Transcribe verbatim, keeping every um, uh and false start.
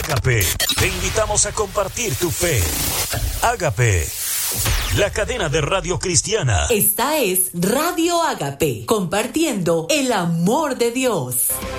Ágape, te invitamos a compartir tu fe. Ágape, la cadena de radio cristiana. Esta es Radio Ágape, compartiendo el amor de Dios.